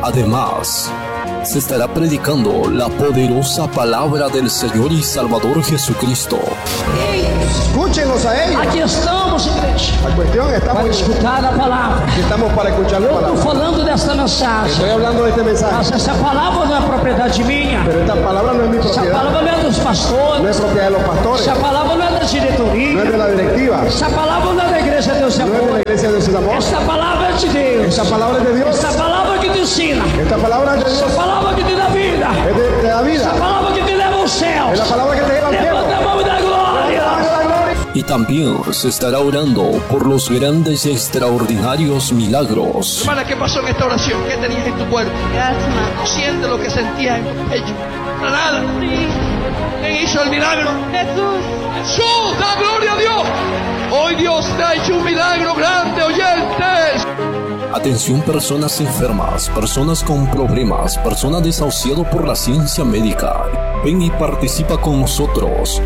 Además, se estará predicando la poderosa palabra del Señor y Salvador Jesucristo. Escúchenlos a ellos. Aqui estamos, igreja, La cuestión para estamos escutar a palavra. aquí estamos para escuchar la Eu estou palabra. falando desta mensagem, Estoy hablando de este mensaje, mas essa palavra não é propriedade minha. pero esta palabra no es mi Essa propiedad, palavra não é dos no es pastores. propiedad de los pastores, Essa palavra não é da no es diretoria. de la directiva, Essa palavra não é da igreja Deus e no es de la Amor. iglesia de Dios y Amor. Essa palavra é de Deus. Esta palabra es de Dios, Essa palavra que te ensina. esta palabra es de Essa Dios, palavra que te dá vida. es de la Essa vida, palavra que te leva aos céus. es la palabra que te lleva al cielo. Levanta a mão e dá glória. La gloria. Y también se estará orando por los grandes y extraordinarios milagros. Hermana, ¿qué pasó en esta oración? ¿Qué tenías en tu cuerpo? Asma. Siente lo que sentías en tu pecho. Para nada. Sí. ¿Quién hizo el milagro? Jesús. Jesús, da gloria a Dios. Hoy Dios te ha hecho un milagro grande, oyentes. Atención, personas enfermas, personas con problemas, personas desahuciadas por la ciencia médica. Ven y participa con nosotros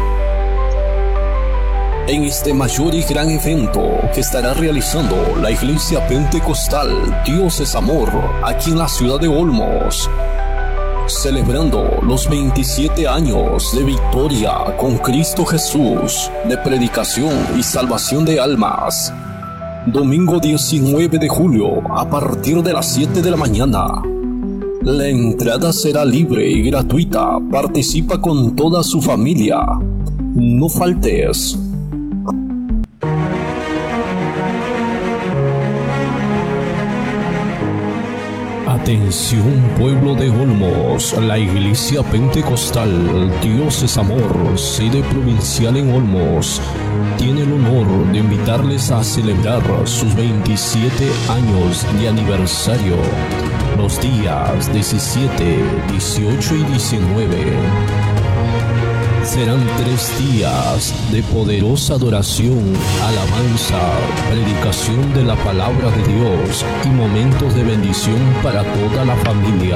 en este mayor y gran evento que estará realizando la Iglesia Pentecostal Dios es Amor aquí en la ciudad de Olmos, celebrando los 27 años de victoria con Cristo Jesús, de predicación y salvación de almas. Domingo 19 de julio a partir de las 7 de la mañana. La entrada será libre y gratuita. Participa con toda su familia. No faltes. Atención, pueblo de Olmos, la Iglesia Pentecostal Dios es Amor, sede provincial en Olmos, tiene el honor de invitarles a celebrar sus 27 años de aniversario, los días 17, 18 y 19. Serán 3 días de poderosa adoración, alabanza, predicación de la palabra de Dios y momentos de bendición para toda la familia.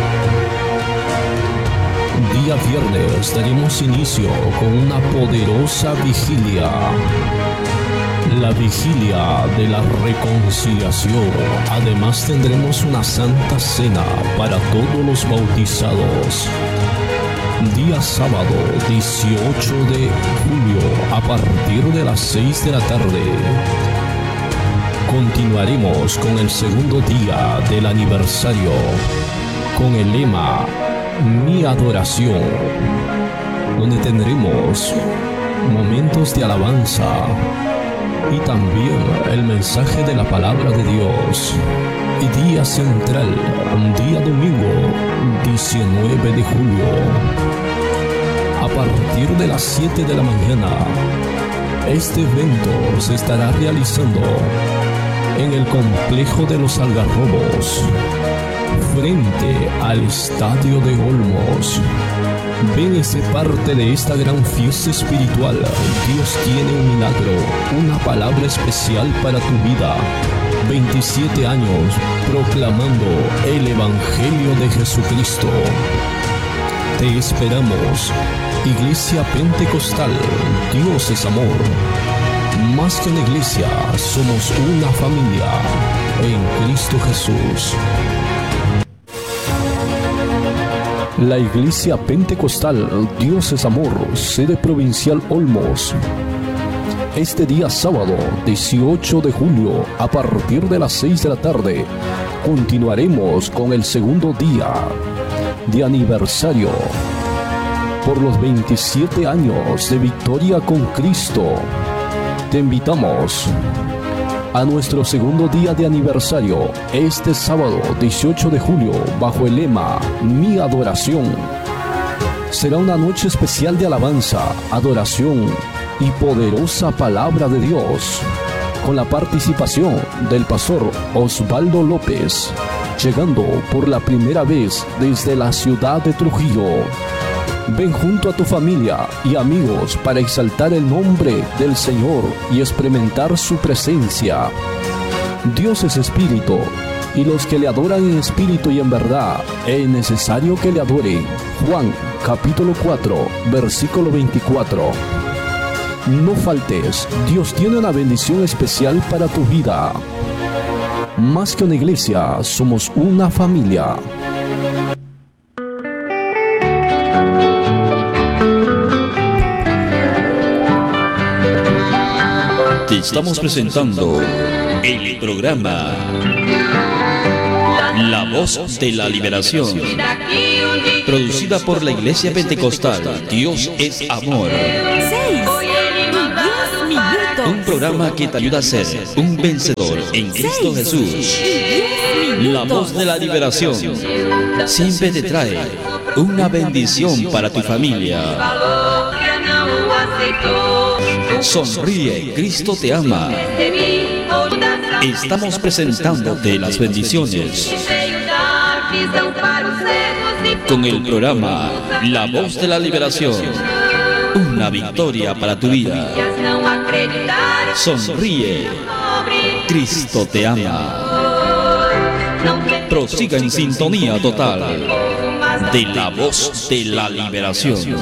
Día viernes daremos inicio con una poderosa vigilia. La vigilia de la reconciliación. Además tendremos una santa cena para todos los bautizados. Día sábado 18 de julio a partir de las 6 de la tarde. Continuaremos con el segundo día del aniversario con el lema Mi Adoración, donde tendremos momentos de alabanza y también el mensaje de la palabra de Dios. Y día central, día domingo 19 de julio, a partir de las 7 de la mañana. Este evento se estará realizando en el complejo de los Algarrobos, frente al estadio de Olmos. Ven y sé parte de esta gran fiesta espiritual. Dios tiene un milagro, una palabra especial para tu vida. 27 años proclamando el Evangelio de Jesucristo. Te esperamos. Iglesia Pentecostal Dios es Amor. Más que una iglesia, somos una familia en Cristo Jesús. La Iglesia Pentecostal Dios es Amor, sede provincial Olmos. Este día sábado 18 de julio a partir de las 6 de la tarde continuaremos con el segundo día de aniversario por los 27 años de victoria con Cristo. Te invitamos a nuestro segundo día de aniversario este sábado 18 de julio bajo el lema Mi Adoración. Será una noche especial de alabanza, adoración y poderosa palabra de Dios, con la participación del pastor Osvaldo López, llegando por la primera vez desde la ciudad de Trujillo. Ven junto a tu familia y amigos para exaltar el nombre del Señor y experimentar su presencia. Dios es espíritu, y los que le adoran en espíritu y en verdad, es necesario que le adoren. Juan capítulo 4, versículo 24. No faltes, Dios tiene una bendición especial para tu vida. Más que una iglesia, somos una familia. Te estamos presentando el programa La Voz de la Liberación, producida por la Iglesia Pentecostal Dios es Amor. 6 y 10 minutos. Un programa que te ayuda a ser un vencedor en Cristo Jesús. La Voz de la Liberación siempre te trae una bendición para tu familia. Sonríe, Cristo te ama. Estamos presentándote las bendiciones con el programa La Voz de la Liberación. Una victoria para tu vida. Sonríe, Cristo te ama. Prosiga en sintonía total de La Voz de la Liberación.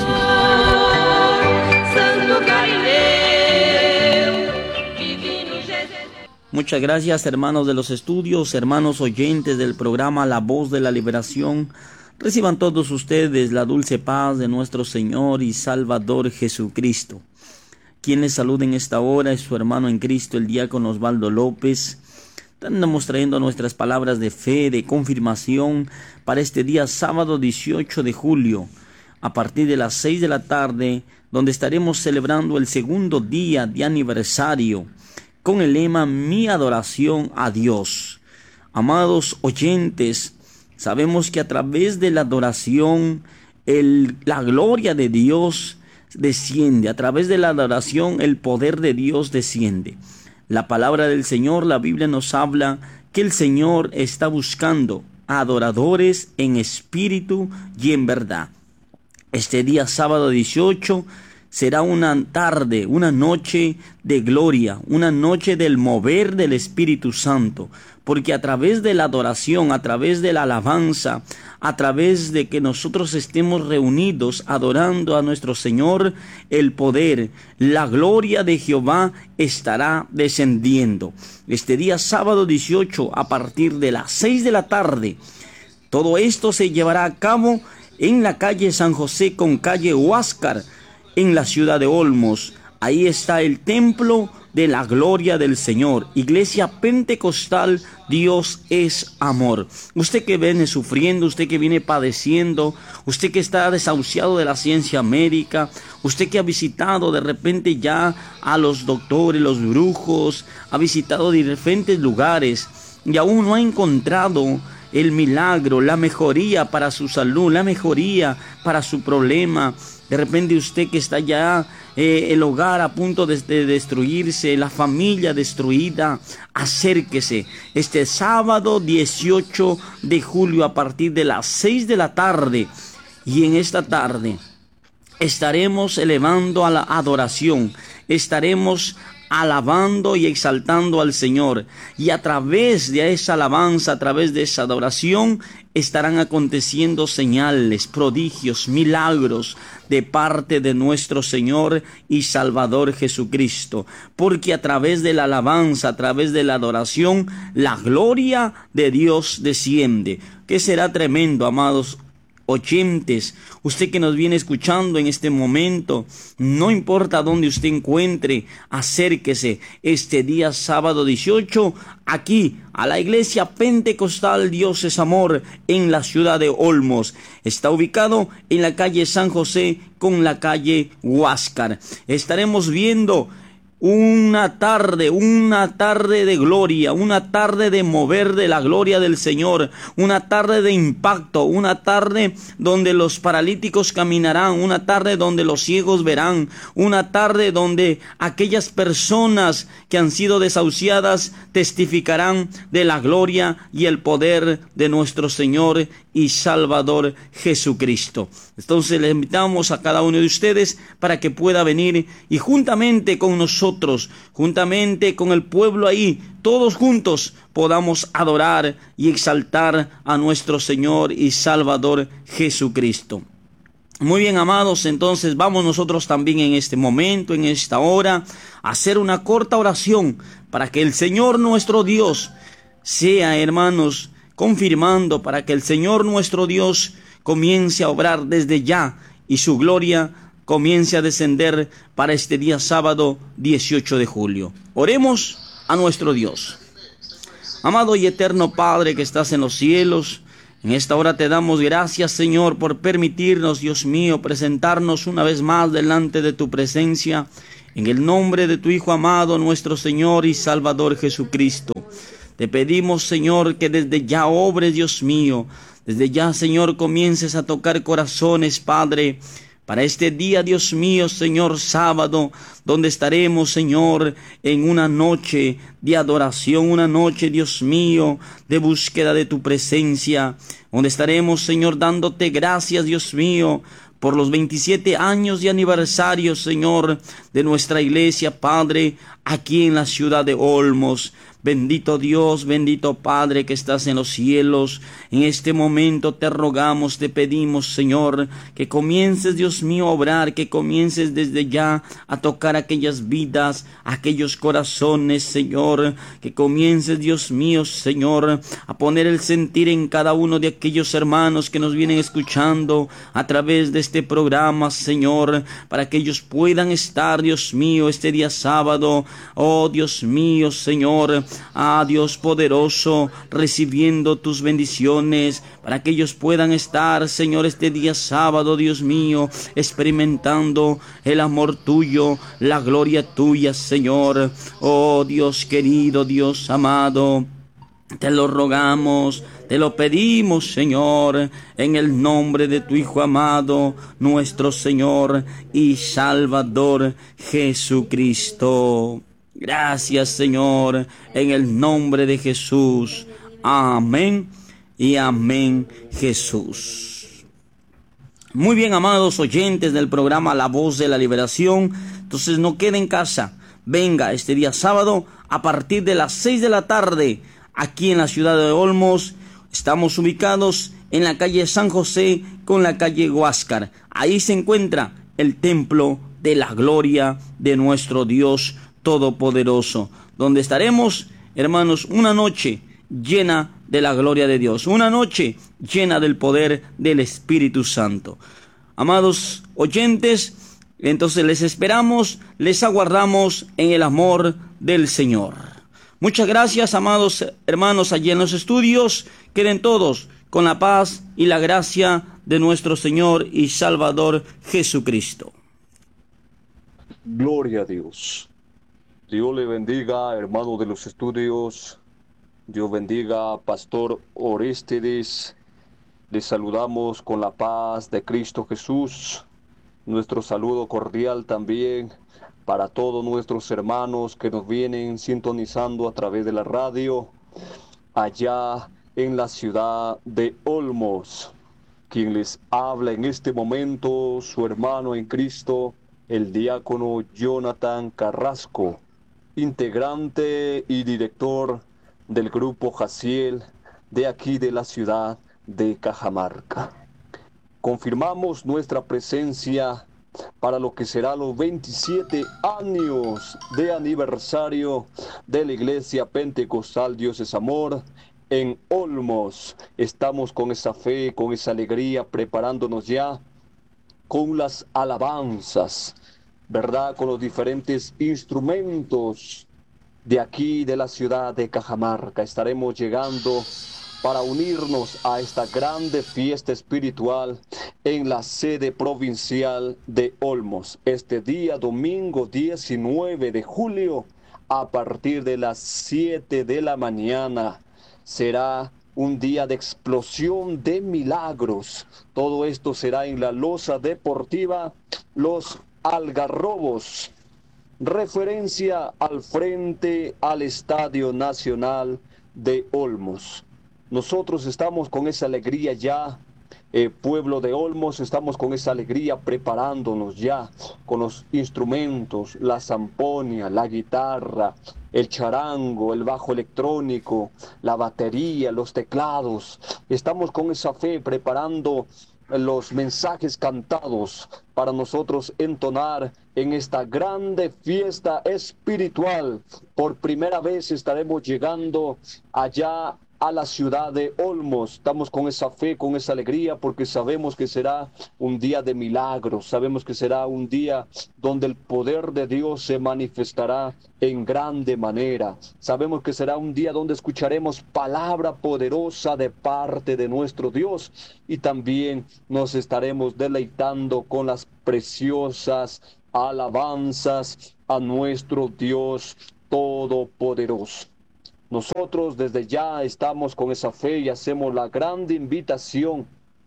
Muchas gracias, hermanos de los estudios, hermanos oyentes del programa La Voz de la Liberación. Reciban todos ustedes la dulce paz de nuestro Señor y Salvador Jesucristo. Quien les saluda en esta hora es su hermano en Cristo, el diácono Osvaldo López. Estamos trayendo nuestras palabras de fe, de confirmación para este día sábado 18 de julio, a partir de las 6 de la tarde, donde estaremos celebrando el segundo día de aniversario con el lema Mi adoración a Dios. Amados oyentes, sabemos que a través de la adoración la gloria de Dios desciende. A través de la adoración el poder de Dios desciende. La palabra del Señor, la Biblia nos habla que el Señor está buscando adoradores en espíritu y en verdad. Este día sábado 18 será una tarde, una noche de gloria, una noche del mover del Espíritu Santo, porque a través de la adoración, a través de la alabanza, a través de que nosotros estemos reunidos adorando a nuestro Señor, el poder, la gloria de Jehová estará descendiendo. Este día sábado 18, a partir de las 6 de la tarde, todo esto se llevará a cabo en la calle San José con calle Huáscar, en la ciudad de Olmos. Ahí está el templo de la gloria del Señor. Iglesia Pentecostal Dios es Amor. Usted que viene sufriendo, usted que viene padeciendo, usted que está desahuciado de la ciencia médica, usted que ha visitado de repente ya a los doctores, los brujos, ha visitado diferentes lugares y aún no ha encontrado el milagro, la mejoría para su salud, la mejoría para su problema. De repente usted que está ya el hogar a punto de destruirse, la familia destruida, acérquese este sábado 18 de julio a partir de las 6 de la tarde. Y en esta tarde estaremos elevando a la adoración, estaremos alabando y exaltando al Señor, y a través de esa alabanza, a través de esa adoración, estarán aconteciendo señales, prodigios, milagros de parte de nuestro Señor y Salvador Jesucristo, porque a través de la alabanza, a través de la adoración, la gloria de Dios desciende. Que será tremendo, amados oyentes, usted que nos viene escuchando en este momento, no importa dónde usted encuentre, acérquese este día sábado 18 aquí a la Iglesia Pentecostal Dios es Amor en la ciudad de Olmos. Está ubicado en la calle San José con la calle Huáscar. Estaremos viendo una tarde de gloria, una tarde de mover de la gloria del Señor, una tarde de impacto, una tarde donde los paralíticos caminarán, una tarde donde los ciegos verán, una tarde donde aquellas personas que han sido desahuciadas testificarán de la gloria y el poder de nuestro Señor y Salvador Jesucristo. Entonces les invitamos a cada uno de ustedes para que pueda venir y juntamente con nosotros, juntamente con el pueblo ahí, todos juntos podamos adorar y exaltar a nuestro Señor y Salvador Jesucristo. Muy bien, amados, entonces vamos nosotros también en este momento, en esta hora, a hacer una corta oración para que el Señor nuestro Dios sea, hermanos, confirmando para que el Señor nuestro Dios comience a obrar desde ya y su gloria comience a descender para este día sábado 18 de julio. Oremos a nuestro Dios. Amado y eterno Padre que estás en los cielos, en esta hora te damos gracias, Señor, por permitirnos, Dios mío, presentarnos una vez más delante de tu presencia, en el nombre de tu Hijo amado, nuestro Señor y Salvador Jesucristo. Te pedimos, Señor, que desde ya obres, Dios mío, desde ya, Señor, comiences a tocar corazones, Padre, para este día, Dios mío, Señor, sábado, donde estaremos, Señor, en una noche de adoración, una noche, Dios mío, de búsqueda de tu presencia, donde estaremos, Señor, dándote gracias, Dios mío, por los 27 años de aniversario, Señor, de nuestra iglesia, Padre, aquí en la ciudad de Olmos. Bendito Dios, bendito Padre que estás en los cielos, en este momento te rogamos, te pedimos, Señor, que comiences, Dios mío, a obrar, que comiences desde ya a tocar aquellas vidas, aquellos corazones, Señor, que comiences, Dios mío, Señor, a poner el sentir en cada uno de aquellos hermanos que nos vienen escuchando a través de este programa, Señor, para que ellos puedan estar, Dios mío, este día sábado, oh Dios mío, Señor, Dios poderoso, recibiendo tus bendiciones, para que ellos puedan estar, Señor, este día sábado, Dios mío, experimentando el amor tuyo, la gloria tuya, Señor. Oh Dios querido, Dios amado, te lo rogamos, te lo pedimos, Señor, en el nombre de tu Hijo amado, nuestro Señor y Salvador Jesucristo. Gracias, Señor, en el nombre de Jesús. Amén y amén, Jesús. Muy bien, amados oyentes del programa La Voz de la Liberación. Entonces no quede en casa. Venga este día sábado a partir de las 6 de la tarde aquí en la ciudad de Olmos. Estamos ubicados en la calle San José con la calle Huáscar. Ahí se encuentra el templo de la gloria de nuestro Dios Todopoderoso, donde estaremos, hermanos, una noche llena de la gloria de Dios, una noche llena del poder del Espíritu Santo. Amados oyentes, entonces les esperamos, les aguardamos en el amor del Señor. Muchas gracias, amados hermanos, allí en los estudios. Queden todos con la paz y la gracia de nuestro Señor y Salvador Jesucristo. Gloria a Dios. Dios le bendiga, hermano de los estudios. Dios bendiga, Pastor Orístedes. Les saludamos con la paz de Cristo Jesús. Nuestro saludo cordial también para todos nuestros hermanos que nos vienen sintonizando a través de la radio allá en la ciudad de Olmos. Quien les habla en este momento, su hermano en Cristo, el diácono Jonathan Carrasco, integrante y director del grupo Jaciel de aquí de la ciudad de Cajamarca. Confirmamos nuestra presencia para lo que será los 27 años de aniversario de la Iglesia Pentecostal Dios es Amor en Olmos. Estamos con esa fe, con esa alegría, preparándonos ya con las alabanzas, ¿verdad? Con los diferentes instrumentos de aquí, de la ciudad de Cajamarca. Estaremos llegando para unirnos a esta grande fiesta espiritual en la sede provincial de Olmos. Este día, domingo 19 de julio, a partir de las 7 de la mañana, será un día de explosión de milagros. Todo esto será en la loza deportiva Los Algarrobos, referencia al frente al Estadio Nacional de Olmos. Nosotros estamos con esa alegría ya, pueblo de Olmos, estamos con esa alegría preparándonos ya con los instrumentos, la zamponia, la guitarra, el charango, el bajo electrónico, la batería, los teclados. Estamos con esa fe preparando los mensajes cantados para nosotros entonar en esta grande fiesta espiritual. Por primera vez estaremos llegando allá a la ciudad de Olmos. Estamos con esa fe, con esa alegría, porque sabemos que será un día de milagros, sabemos que será un día donde el poder de Dios se manifestará en grande manera. Sabemos que será un día donde escucharemos palabra poderosa de parte de nuestro Dios, y también nos estaremos deleitando con las preciosas alabanzas a nuestro Dios todopoderoso. Nosotros desde ya estamos con esa fe y hacemos la grande invitación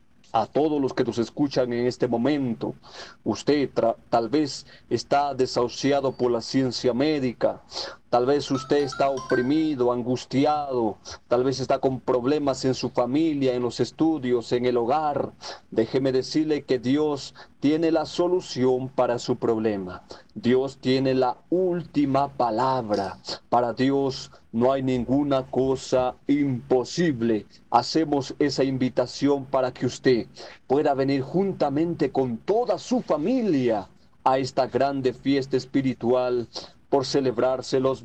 a todos los que nos escuchan en este momento. Usted tal vez está desahuciado por la ciencia médica, tal vez usted está oprimido, angustiado, tal vez está con problemas en su familia, en los estudios, en el hogar. Déjeme decirle que Dios tiene la solución para su problema. Dios tiene la última palabra. Para Dios no hay ninguna cosa imposible. Hacemos esa invitación para que usted pueda venir juntamente con toda su familia a esta grande fiesta espiritual por celebrarse los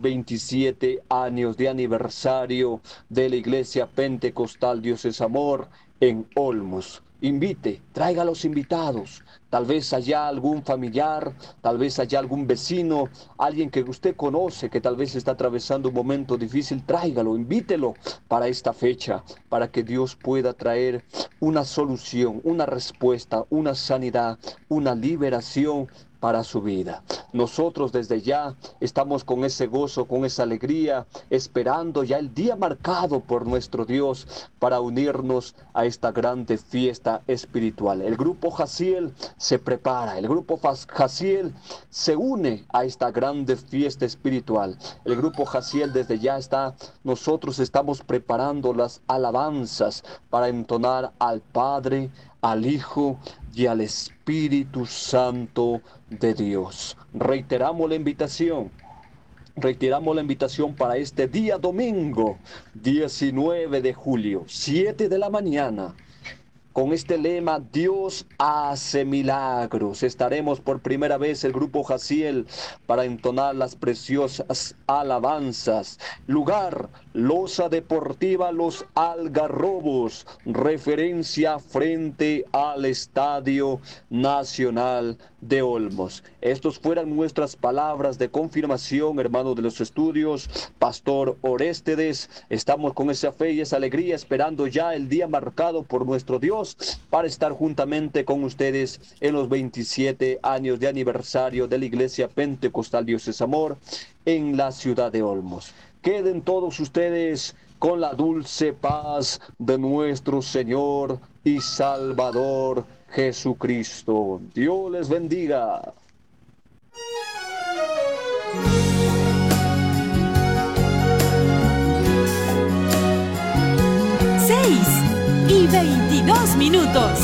27 años de aniversario de la Iglesia Pentecostal Dios es Amor en Olmos. Invite, traiga a los invitados. Tal vez haya algún familiar, tal vez haya algún vecino, alguien que usted conoce que tal vez está atravesando un momento difícil. Tráigalo, invítelo para esta fecha, para que Dios pueda traer una solución, una respuesta, una sanidad, una liberación para su vida. Nosotros desde ya estamos con ese gozo, con esa alegría, esperando ya el día marcado por nuestro Dios para unirnos a esta grande fiesta espiritual. El grupo Jaciel se prepara, el grupo Jaciel se une a esta grande fiesta espiritual. El grupo Jaciel desde ya nosotros estamos preparando las alabanzas para entonar al Padre, al Hijo y al Espíritu Santo de Dios. Reiteramos la invitación para este día domingo, 19 de julio, 7 de la mañana. Con este lema, Dios hace milagros. Estaremos por primera vez el grupo Jaciel para entonar las preciosas alabanzas. Lugar, Loza Deportiva Los Algarrobos, referencia frente al Estadio Nacional de Olmos. Estos fueran nuestras palabras de confirmación, hermano de los estudios, Pastor Oréstedes. Estamos con esa fe y esa alegría, esperando ya el día marcado por nuestro Dios para estar juntamente con ustedes en los 27 años de aniversario de la Iglesia Pentecostal Dios es Amor en la ciudad de Olmos. Queden todos ustedes con la dulce paz de nuestro Señor y Salvador Jesucristo. Dios les bendiga. Y 22 minutos.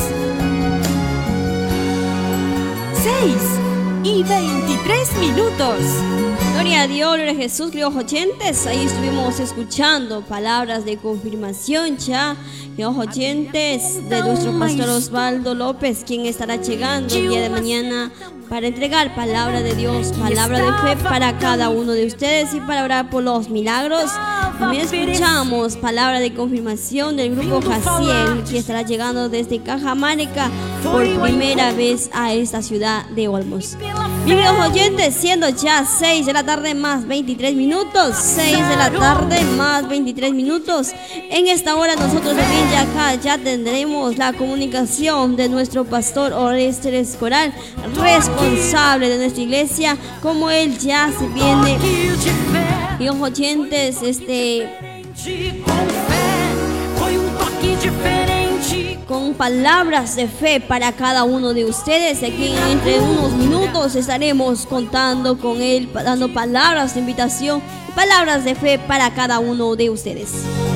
6 y 23 minutos. Gloria a Dios, gloria a Jesús, queridos oyentes. Ahí estuvimos escuchando palabras de confirmación ya, queridos oyentes, de nuestro pastor Osvaldo López, quien estará llegando el día de mañana para entregar palabra de Dios, palabra de fe para cada uno de ustedes y para orar por los milagros. También escuchamos palabra de confirmación del grupo Jaciel, que estará llegando desde Cajamarca por primera vez a esta ciudad de Olmos. Bien, queridos oyentes, siendo ya 6 de la tarde más 23 minutos, 6 de la tarde más 23 minutos. En esta hora nosotros también ya tendremos la comunicación de nuestro pastor Orestes Coral, responsable de nuestra iglesia, como él ya se viene. Y los oyentes, con palabras de fe para cada uno de ustedes. Aquí entre unos minutos estaremos contando con él, dando palabras de invitación y palabras de fe para cada uno de ustedes.